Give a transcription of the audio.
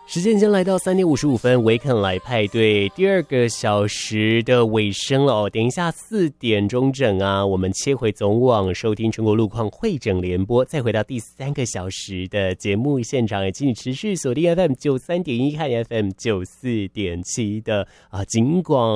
时间已经来到3:55，维肯来派对第2个小时的尾声了哦。等一下4点钟整啊，我们切回总网收听全国路况会诊联播，再回到第3个小时的节目现场，也请你持续锁定 FM93.1 和 FM94.7 的景广